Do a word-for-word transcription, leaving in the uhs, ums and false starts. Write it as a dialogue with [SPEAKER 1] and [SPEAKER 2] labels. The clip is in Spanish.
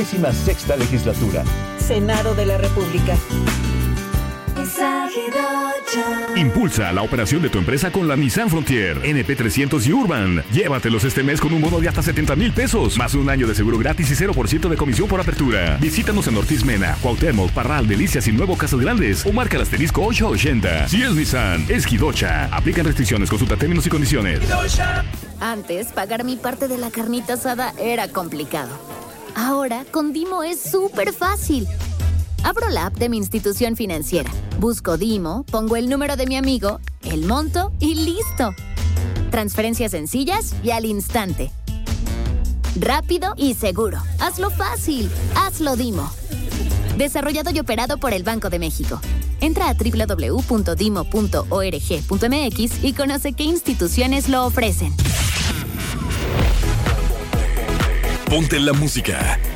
[SPEAKER 1] cuadragésima sexta legislatura.
[SPEAKER 2] Senado de la República.
[SPEAKER 3] Impulsa la operación de tu empresa con la Nissan Frontier, N P trescientos y Urban. Llévatelos este mes con un bono de hasta setenta mil pesos, más un año de seguro gratis y cero por ciento de comisión por apertura. Visítanos en Ortiz Mena, Cuauhtémoc, Parral, Delicias y Nuevo Casas Grandes o marca el asterisco ocho ochenta. Si es Nissan, es Quidocha. Aplican restricciones, consulta términos y condiciones.
[SPEAKER 4] Antes, pagar mi parte de la carnita asada era complicado. Ahora, con Dimo es súper fácil. Abro la app de mi institución financiera, busco Dimo, pongo el número de mi amigo, el monto y ¡listo! Transferencias sencillas y al instante. Rápido y seguro. Hazlo fácil. Hazlo Dimo. Desarrollado y operado por el Banco de México. Entra a doble u doble u doble u punto dimo punto org punto m x y conoce qué instituciones lo ofrecen.
[SPEAKER 5] Ponte la música.